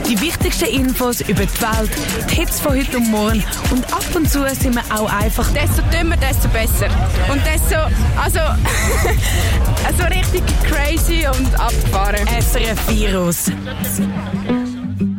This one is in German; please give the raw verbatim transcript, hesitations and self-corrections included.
Die wichtigsten Infos über die Welt, die Hits von heute und morgen und ab und zu sind wir auch einfach... Desto dümmer, desto besser. Und desto... Also... also richtig crazy und abgefahren. S R F Virus.